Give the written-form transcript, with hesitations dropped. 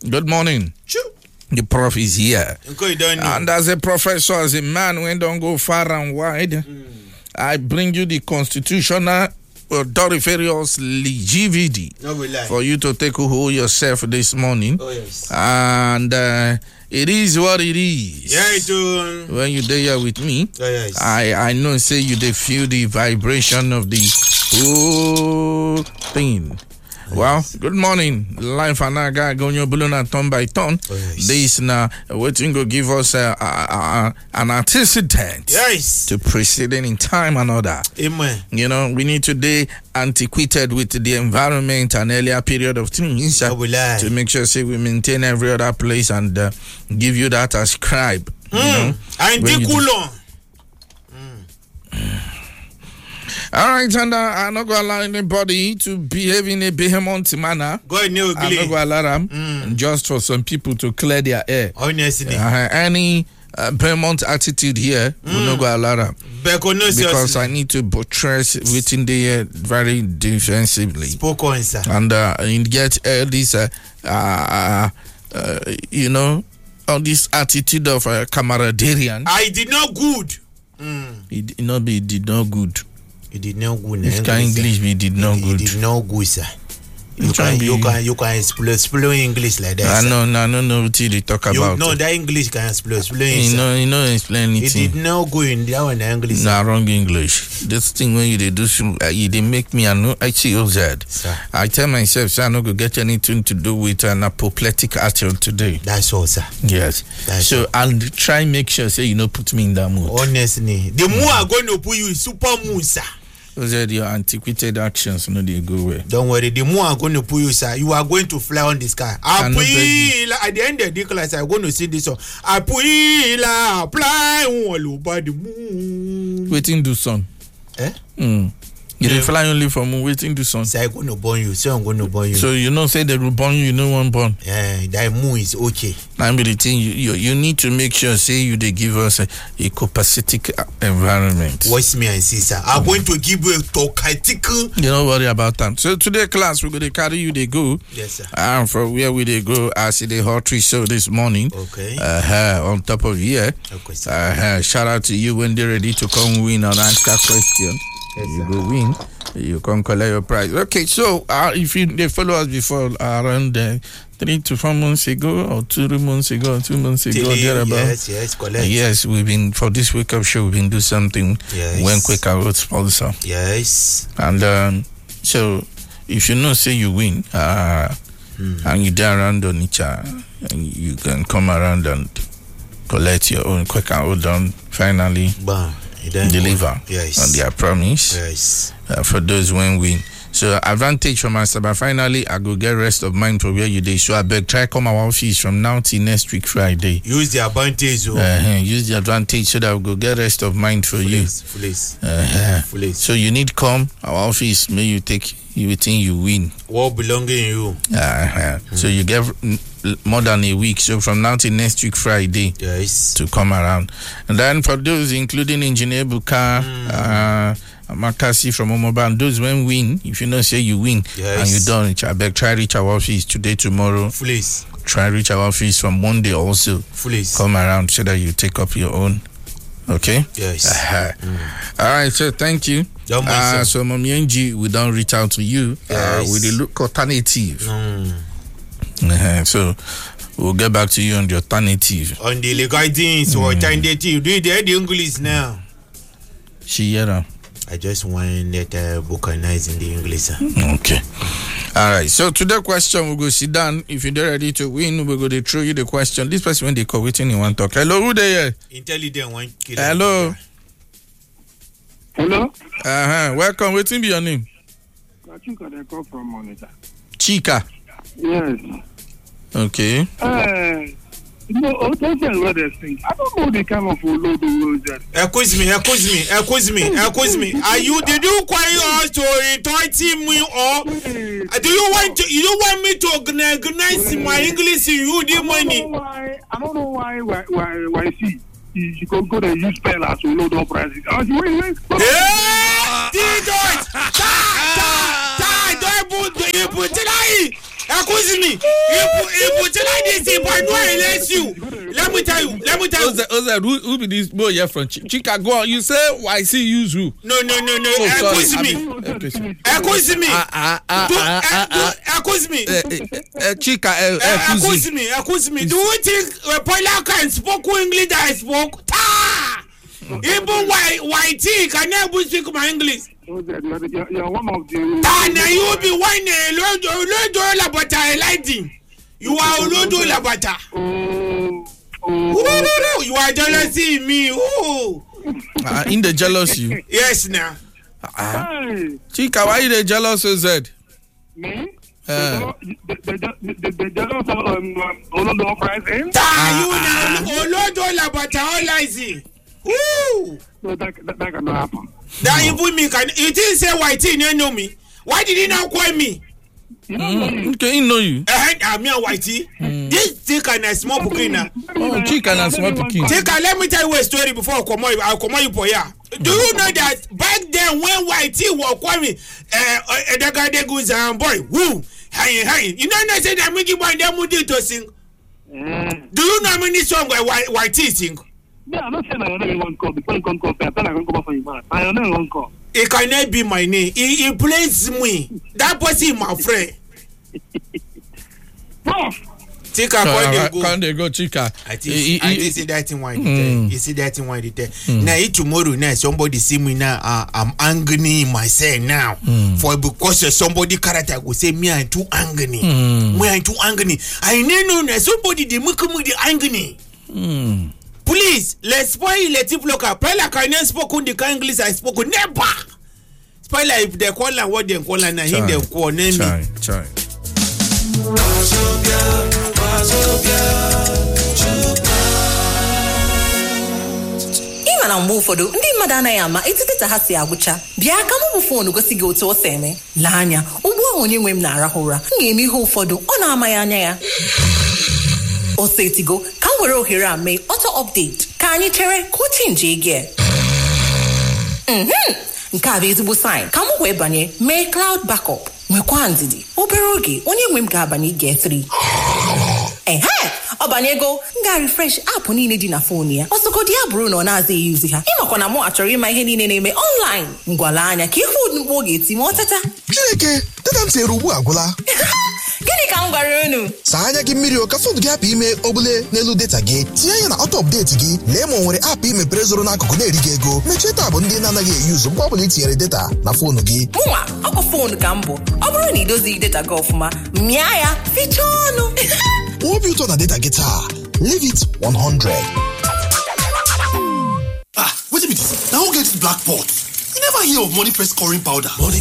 Good morning. Sure. The prof is here. And as a professor, as a man when don't go far and wide, I bring you the constitutional Doriferious GVD for you to take hold yourself this morning. Oh, yes. And it is what it is. Yeah, it do. When you there with me, Oh, yes. I know say you they feel the vibration of the whole thing. Well, good morning. Life and I got going your balloon and turn by turn. Oh, yes. This now waiting to give us an antecedent to preceding in time and order. Amen. You know, we need to be antiquated with the environment and earlier period of things to make sure say we maintain every other place and give you that ascribe. You know, all right, and I'm not going to allow anybody to behave in a behemoth manner. I'm not going to allow them just for some people to clear their air. Honestly. Any behemoth attitude here, we're not going to allow them. Because I need to buttress within the air very defensively. And get this, you know, on this attitude of camaraderie. I did not good. It did not good. It did not good. This kind of English we did not good. It did not good, sir. You can explain English like that. I don't know what you talk about. No, that English can explain. You know, explain anything. It did not go in that one English. Nah, wrong English. This thing when you do, they make me I see OZ. I tell myself, sir, I'm not gonna get anything to do with an apoplectic attitude today. That's all, sir. Yes. So I'll try and make sure, say, you know, put me in that mood. Honestly, the more I'm going to put you in super mood, sir. Those are your antiquated actions, no, they go away. Don't worry, the more I'm going to put you, sir, you are going to fly on the sky. At the end of the class, I'm going to sing this song. Fly over the moon. Waiting do sun. You fly only for moon, waiting do sun. So I'm going to burn you. So I'm going to burn you. So you know, say they will burn you, you know one burn. Yeah, that moon is okay. I'm the thing you need to make sure, say they give us a copacetic environment. Watch me and see, sir. I'm going to give you a tokaitical. You don't worry about that. So today class, we're going to carry you, they go. Yes, sir. And from where we they go, I see the hot tree show this morning. Okay. On top of here. Okay, sir. Shout out to you when they're ready to come win and answer question. Yes, you go win, you can collect your prize. Okay, so if they follow us before around 3 to 4 months ago, or 2 months ago, 2 months ago, thereabout. Yes, collect. Yes, we've been for this wake up show. We've been do something. Yes. When Quaker would sponsor. Yes. And so if you know, say you win, and you there around on each and you can come around and collect your own Quaker would done finally. Deliver on their promise. Yes. For those when win. So advantage from us, but finally I go get rest of mind for where you day. So I beg try come our office from now till next week Friday. Use the advantage. Use the advantage so that we go get rest of mind for you. Please. So you need come our office. May you take everything you win. What belonging you? So you get more than a week. So from now till next week Friday, to come around. And then for those including Engineer Buka, Makasi from Omoba, and those when win, if you know say you win and you don't reach, I beg try reach our office today, tomorrow. Please. Try reach our office from Monday also. Please. Come around so that you take up your own. Okay? Yes. All right, so thank you. So Mommy NG, we don't reach out to you with the look alternative. So we'll get back to you on the alternative. On the legal things or alternative. Do you hear the English now? I just want that vocalize in the English. Okay. All right. So today question we go sit down. If you're ready to win, we're going to throw you the question. This person when they call waiting in one talk. Hello, who there? Intelligent one. Hello. Hello. Welcome. Waiting be your name. Chika, they call from Monitor. Chika. Yes. Okay. No, that's what they think. I don't know the kind of load the world that. Excuse me. Are you? Did you require us to invite me or do you want to? You want me to organize my English in you the money? I don't know why. See, you can go and use spell as to load up prices. Yeah, Accuse me. If you tell like this, if I know I let you. Let me tell you. Oza, who be this boy here from Chika? Go on. You say YC use who? No. Accuse me. Accuse me. Accuse me. Chika, accuse me. Do you think Paula can speak English that I spoke? Even YT can never speak my English. You're one of the. Now you be whining. Lodo Labata lighting. You are Lodo Labata. You are jealousy me. In the jealous you. Yes, now. Chika, why you the jealous? Zed? Me? The jealous of Olodo Uprising. Olodo Labata all lies. No, that cannot happen. That even me can. You didn't say YT, you know me. Why did he not call me? Okay, he know you. I'm here, YT. This Chika and a small booking. Oh, Chika and a small booking. Chika, let me tell you a story before I'll come you for ya. Do you know that back then when YT was calling the guy that goes boy, woo, hey, you know I said that making boy them would to sing. Do you know how many songs YT sing? Yeah, I'm not saying I only one call. Before you come call, I can come for you, man. I only one call. It cannot be my name. He plays me. That person, my friend. Chika, can they go, Chika? I see that in one. You see that in one. Now, tomorrow, now somebody see me now. I'm angry myself now. For because somebody character will say me I'm too angry. Me I'm too angry. I know somebody they make me the angry. Please, let's spoil Latif local. Pella can not speak the English I spoke never. Spoiler if they call and what they call and I hear they call name me. Try. Ima na mbu fodo ndi mmadụ anaghị ama etiteta ha si agwụcha bịa ka mụ bụ foonu gosi gị otu o si eme lee anya ugbu a onye nwe m na-arahụ ụra m ga-eme ihe ụfọdụ ọ na-amaghị anya ya o setigo ka m were ohere a mee auto update ka anyị chere ka o chenji gie nke a bụ ezigbo sign ka m wee banye mee cloud backup nwekwa ndidi obere oge onye nwe m ga-abanye gie 3 ọ banyego m ga-refresh app niile dị na phone ya ọsọgodi ya bụrụ na ọ na-azaghị yuzi ha ịmakwa na mụ achọrọ ịma ihe niile na-eme online ngwala anya ka ihe mkpu oge eti ma ọtata Chineke data m tinyere ugbu a gwụla gịnị ka m gwara unu saa anya gị mmiri o ka fon gị hapụ ime obule n'elu data gị tinye ya na auto update gị lee ma o nwere app imepere zoro n'akụkụ na-eri gị ego mechie taabụ ndị na-anaghị eyuzu mgbe ọbụla i tinyere data na phone gị mụnwa ọkwa phone ka m bụ ọ bụrụ na idozighị data gị ọfụma mịa ya fichaa ọnụ obi ụtọ na data gị taa leave it 100. Wetin be this? Now who get black pot? You never hear of money press scoring powder. Money